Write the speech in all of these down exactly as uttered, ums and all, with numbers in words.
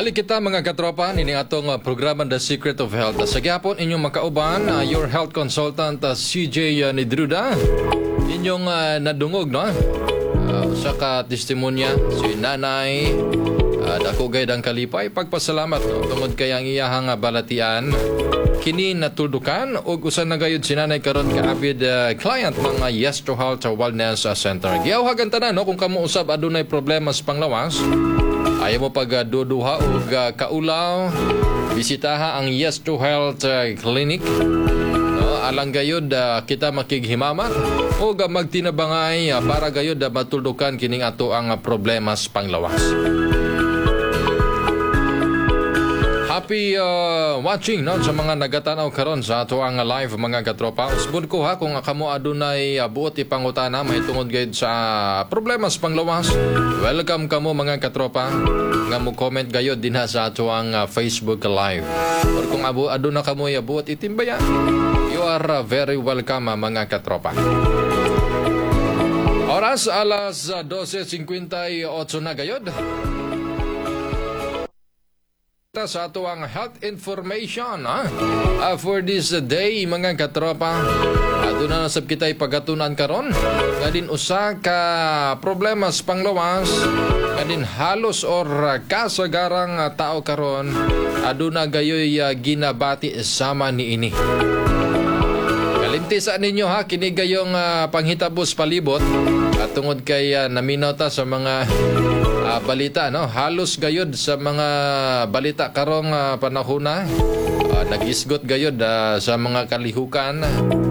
Balik kita mga katropa, nini atong uh, programa The Secret of Health. Sa gyapon inyong makauban, uh, your health consultant uh, C J uh, Nidruda. Inyong uh, nadungog, no? Uh, sa ka-testimonya, si Nanay, uh, dako gay dang kalipay, pagpasalamat, no? Tungod kay ang iyahang uh, balatian. Kini natuldukan, o usan na gayud si Nanay karon ka-avid uh, client mga Yes to Health Wellness uh, Center. Giyawhagan tanan, no? Kung kamo usab adunay problema sa panglawas, ayaw mo pag-duduha o kaulaw, bisitaha ang Yes to Health uh, Clinic. No, alang gayod uh, kita makighimamat o magtinabangay uh, para gayod uh, matuldukan kining ato ang uh, problema sa panglawas. Happy uh, watching, no, sa mga nagatanaw karon sa ato ang live mga katropa. Usbon ko ha kung kamo adunay uh, buot ipangutana may tungod gayud sa problema sa panglawas. Welcome kamo mga katropa nga mo comment gayud dinha sa ato ang uh, Facebook live. Or kung abo aduna kamo ya buot itimbayan, you are uh, very welcome uh, mga katropa. Oras alas uh, twelve fifty-eight na gayod. Sa ato ang health information ha? Uh, for this day mga katropa, aduna na sab kita'y pagatunan karon nga din usa ka problema sa panglawas nga din halos or uh, kasagarang uh, tao karon aduna gayoy uh, ginabati sama ni ini. Kalimtisan ninyo ha, kini gayong uh, panghitabos palibot at tungod kay uh, naminota sa mga Uh, balita, no? Halos gayod sa mga balita karong uh, panahon na uh, nag-isgot gayod uh, sa mga kalihukan,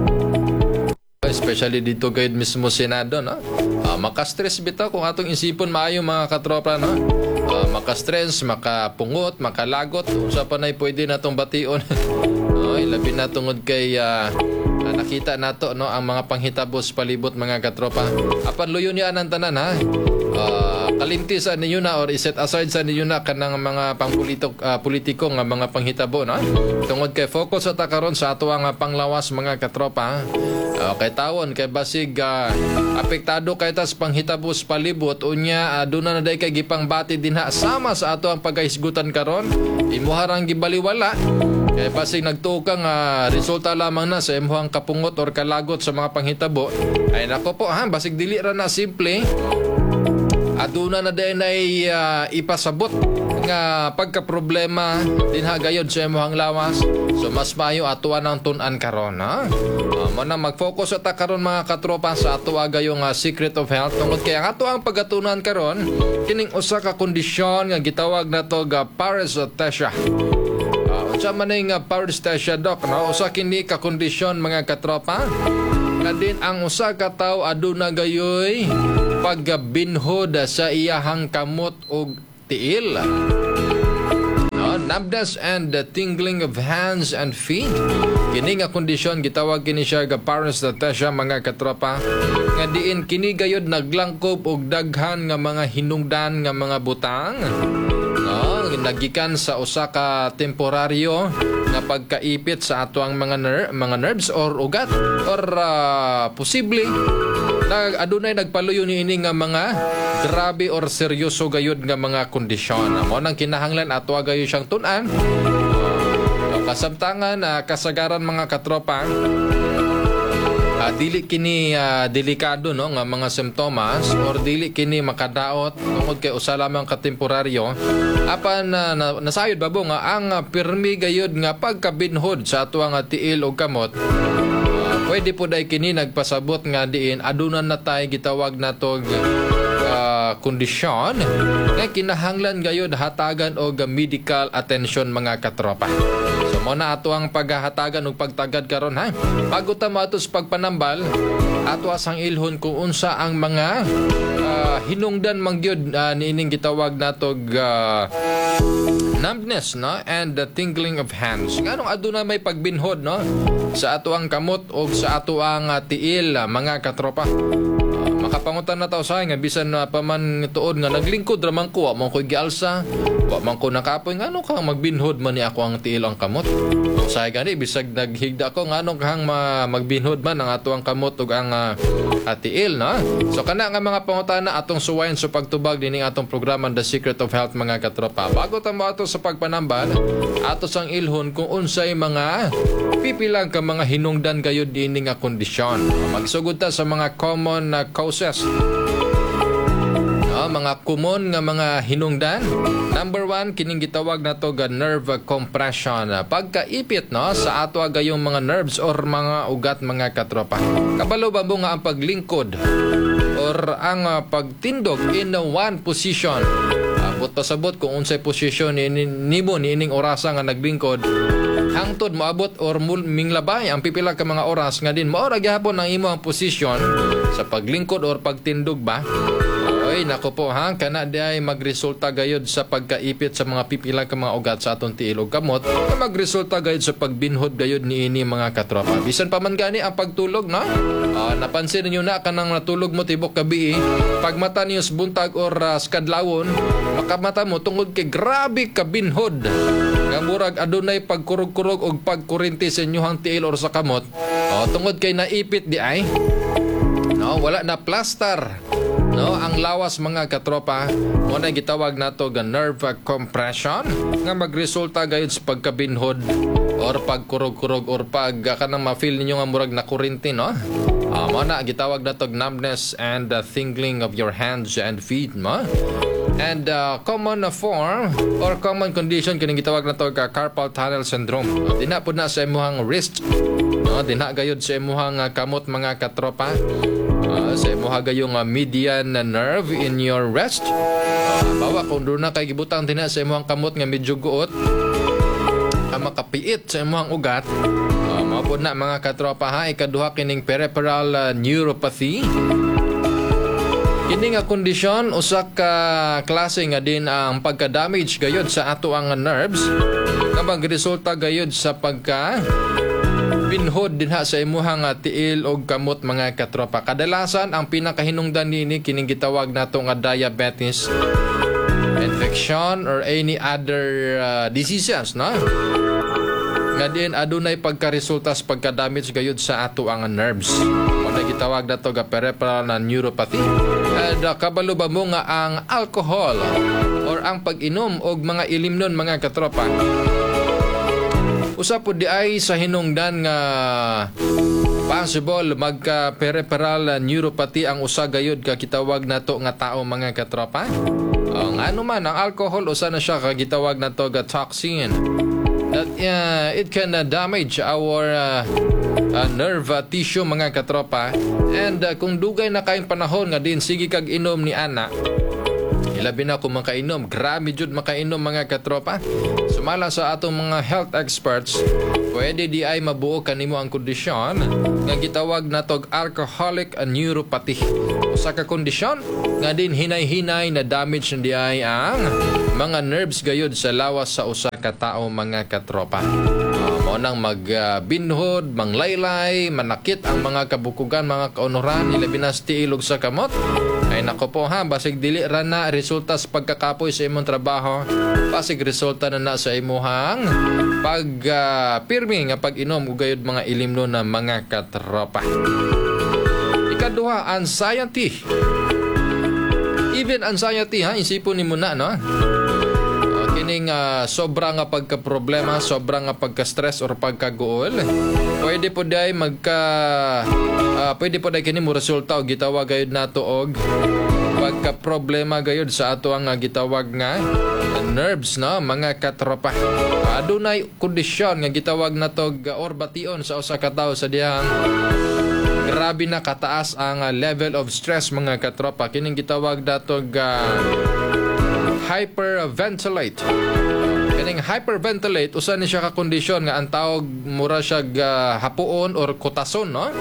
especially dito gayod mismo Senado, no? Uh, makastress bitaw kung atong isipon maayo mga katropa, no? Uh, makastress, makapungot, makalagot, usa pa nay pwede natong bation. No, labi na tungod kay uh, uh, nakita nato, no, ang mga panghitabos palibot mga katropa. Apan luyo niya ang tanan ha. Uh, kalimtisan ninyo na or iset aside sa ninyo na kanang mga pangpolitiko uh, politiko nga mga panghitabo, no? Tungod kay focus sa takaron sa ato ang panglawas mga katropa. Uh, kay tawon kay basig uh, apektado kay tas panghitabos palibot unya aduna uh, na day kay gipangbati dinha sama sa ato ang pagahisgutan karon. Imuharang gibaliwala kay basig nagtukang uh, resulta lamang na sa imuhang kapungot or kalagot sa mga panghitabo. Ay nako po ha, basig dili ra na simple. Aduna na din ay uh, ipasabot nga pagka-problema dinha gayod sa imong lawas. So mas maayo atuan ang tun-an karon ha. Uh, mo na mag-focus ata karon mga katropa sa ato gayong uh, Secret of Health tungod kay ang ato ang pagatunan karon kining usa ka kondisyon nga gitawag nato ga paresthesia. Uh, unsa man ning uh, paresthesia doc, no? Usa kini ka kondisyon mga katropa nga din ang usa ka tawo aduna gayoy pagbinhod sa iyahang kamot o tiil. No, numbness and the tingling of hands and feet. Kini nga kondisyon gitawag kini siya ga paresthesia mga katropa. Nga diin kini gayud naglangkob og daghan nga mga hinungdan nga mga butang. No, nagikan sa usa ka temporaryo nga pagkaipit sa ato ang mga ner mga nerves or ugat or uh, posible nag adunay nagpaluyo niini nga mga grabe or seryoso gayud nga mga kondisyon. Amo nang kinahanglan ato gayo siyang tun-an. Uh, kasamtangan uh, kasagaran mga katropa, uh, dili kini uh, delikado, no, nga mga simptomas or dili kini makadaot tungod kay usa lamang ka temporaryo. Apan uh, na, nasayod babo nga ang uh, pirmi gayud nga pagkabinhod sa ato nga tiil o kamot. Pwede po dahil kini nagpasabot nga diin adunan na tayo gitawag na to uh, kondisyon nga kinahanglan gayod hatagan o medical attention mga katropa. So mo na ato ang paghahatagan o pagtagad karon ha. Bago ta matos pagpanambal ato asang ilhon kung unsa ang mga uh, hinungdan mangyod uh, niining gitawag na to uh, numbness, no, and the tingling of hands. Nganong aduna may pagbinhod, no, sa ato ang kamot o sa ato ang uh, tiil uh, mga katropa. Uh, pangutan na tao sa nga bisan na paman tuod nga naglingkod ra man ko, wa man ko gialsa, wa man ko nakapoy ngano ka magbinhod man ni ako ang tiil ang kamot. Sa gani bisag naghigda ko ngano kang ma magbinhod man ang ato ang kamot ug ang uh, atiil na. So kana nga mga pangutana atong suwayan sa pagtubag dining atong programa The Secret of Health mga katropa. Bago ta mo ato sa pagpanambal, ato sang ilhon kung unsay mga pipilang ka mga hinungdan gayud dining nga kondisyon. Magsugod ta sa mga common uh, causes. No, mga common nga mga hinungdan. Number one, kining gitawag na to ga nerve compression. Pagkaipit no sa ato gayong mga nerves or mga ugat mga katropa. Kabalo ba mo nga ang paglingkod or ang uh, pagtindog in one position. Abot pasabot kung unsay posisyon ni nimo niining orasa nga naglingkod. Hangtod moabot or minglabay ang pipila ka mga oras nga din mao ra gyapon ang imo ang posisyon sa paglingkod or pagtindog ba. Oy nako po ha kana diay magresulta gayud sa pagkaipit sa mga pipila ka mga ugat sa aton tiil ug kamot na magresulta gayud sa pagbinhod gayud niini mga katropa. Bisan pa man gani ang pagtulog no. Uh, napansin niyo na kanang natulog mo tibok gabi pag mata niyo sa buntag or uh, skadlawon makamata mo tungod kay grabe ka binhod. Nga murag adunay pagkurog-kurog og pagkurinti sa inyong tiil or sa kamot. O tungod kay naipit di ay. No, wala na plaster. No, ang lawas mga katropa, mo na gitawag nato ga nerve compression nga magresulta gayud sa pagkabinhod or pagkurog-kurog or pag kanang ma-feel ninyo nga murag na kurinti no. Uh, mo na gitawag nato numbness and uh, tingling of your hands and feet mo. And uh, common form or common condition kining gitawag na to ka carpal tunnel syndrome. Uh, dina pud na sa imong wrist. No, dina gayud sa imong uh, kamot mga katropa. Uh, sa imong gayong uh, median nerve in your wrist. Uh, bawa kung doon na kay gibutang dina sa imong kamot nga medyo guot. Ang uh, makapiit sa imong ugat. Uh, mao pud na mga katropa ha ikaduha kining peripheral uh, neuropathy. Kini nga kondisyon usa ka klase nga din ang pagka-damage gayud sa ato ang nerves nga magresulta gayud sa pagka binhod dinha sa imuhang tiil og kamot mga katropa. Kadalasan ang pinakahinungdan nini kining gitawag nato nga diabetes, infection or any other uh, diseases no. Nga din adunay pagka-resulta sa pagka-damage gayud sa ato ang nerves. Ano gitawag nato ga peripheral na neuropathy. And uh, kabalo ba mo nga ang alcohol or ang pag-inom og mga ilimnon mga katropa. Usa pud di ay sa hinungdan nga possible magka peripheral neuropathy ang usa gayud ka gitawag nato nga tao mga katropa. Ang ano man ang alcohol usa na siya ka gitawag nato ga toxin. That uh, it can uh, damage our uh, uh, nerve uh, tissue mga katropa. And uh, kung dugay na kayong panahon nga din sige kag inom ni ana. Ilabi na kung makainom, grabe jud makainom mga katropa. Sumala sa atong mga health experts, pwede di ay mabuo kanimo ang kondisyon nga gitawag natog alcoholic neuropathy. Usa ka kondisyon nga din hinay-hinay na damage di ay ang mga nerves gayud sa lawas sa usa ka tawo mga katropa. Uh, mo nang magbinhod, uh, manglaylay, manakit ang mga kabukugan, mga kaunoran, ilabi na sa tiilog sa kamot. Ay nako po ha, basig dili ra na resulta sa pagkakapoy sa imong trabaho, basig resulta na na sa imuhang pag uh, pirmi nga pag-inom ug gayud mga ilimno na mga katropa. Ikaduha, anxiety. Even anxiety ha, isipon nimo na no. Uh, kining uh, sobra nga pagka-problema, sobra nga pagka-stress or pagka-gool. Pwede po day magka uh, pwede po day kini mo resulta og gitawag gayud nato og pagka-problema gayud sa ato ang uh, gitawag nga nerves no mga katropa. Adunay uh, kondisyon nga gitawag nato og or bation sa usa ka tawo sa dihang grabe na kataas ang uh, level of stress mga katropa. Kining gitawag nato og uh, hyperventilate. Kining hyperventilate usa ni siya ka kondisyon nga ang tawag mura siya uh, hapuon or kutason no.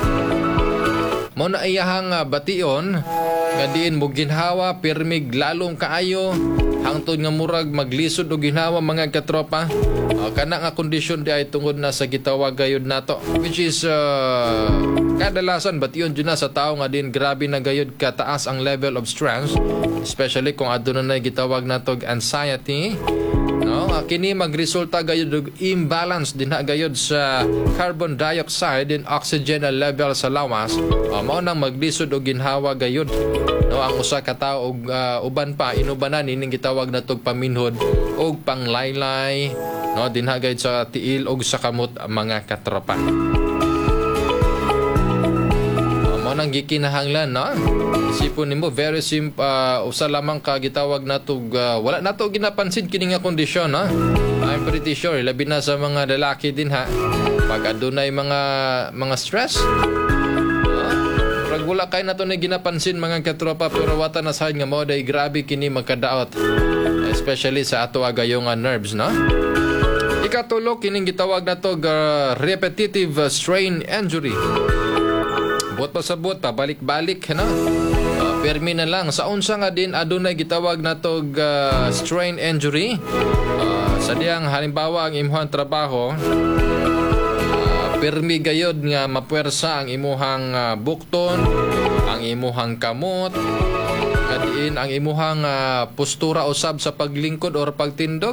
Mo na iyahang uh, bation nga diin mo ginhawa pirmig lalong kaayo hangtod nga murag maglisod og ginhawa mga katropa. Uh, kana nga kondisyon di ay tungod na sa gitawag gayud nato which is uh, kadalasan bation dyan na sa tao nga din grabe na gayod kataas ang level of stress, especially kung aduna na gitawag natog anxiety. No, ah, kini magresulta gayud og imbalance din na gayud sa carbon dioxide and oxygen level sa lawas. Uh, mao nang maglisod og ginhawa gayud. No, ang usa ka tawo og uh, uban pa inubanan ining gitawag natog paminhod og panglaylay, no, dinha gayud sa tiil og sa kamot mga katropa. Mo nang gikinahanglan, no? Isipon nimo very simple, uh, usa lamang ka gitawag natog uh, wala nato ginapansin kini nga kondisyon, no? I'm pretty sure labi na sa mga lalaki din ha. Pag adunay mga mga stress, uh, wala kay nato na ginapansin mga katropa, pero wata na sad nga mo day grabe kini magkadaot, especially sa ato agayong uh, nerves, no? Ikatulo kining gitawag natog uh, repetitive uh, strain injury. Buot pa sa buot pa, balik-balik, no? Uh, permi na lang. Sa unsa nga din, adunay gitawag na tog uh, strain injury. Uh, sa diyang halimbawa ang imuhang trabaho, uh, permi gayod nga mapuwersa ang imuhang uh, bukton, ang imuhang kamot, kadiin ang imuhang uh, postura usab sa paglingkod or pagtindog.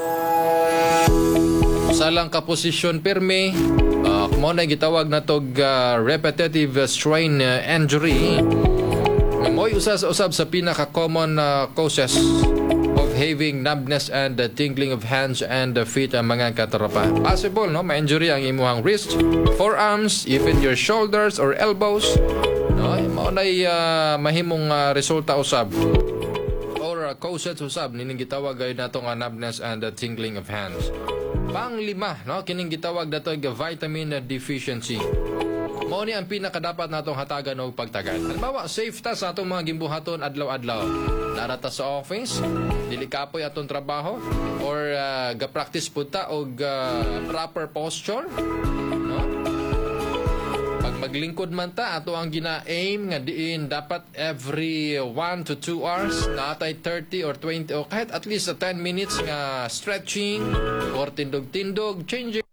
Sa lang ka posisyon permi, uh, mo na gitawag na tog uh, repetitive strain uh, injury. Mo'y usas-usab sa pinaka-common uh, causes of having numbness and uh, tingling of hands and uh, feet ang mga katropa. Possible, no? Ma-injury ang imuhang wrist, forearms, even your shoulders or elbows. No? Mo na'y uh, mahimong uh, resulta usab or uh, causes usab nining gitawag gayud nato nga numbness and uh, tingling of hands. Panglima, no, kining gitawag dato nga vitamin deficiency. Mao ni ang pinakadapat natong hatagan og pagtagan. Halimbawa, safe ta sa atong mga gimbuhaton adlaw-adlaw. Narata sa office, dili kapoy atong trabaho, or uh, ga-practice pud ta og uh, proper posture, no? Pag maglingkod man ta, ato ang gina-aim nga diin dapat every one to two hours natay thirty or twenty o kahit at least ten minutes nga stretching or tindog-tindog, changing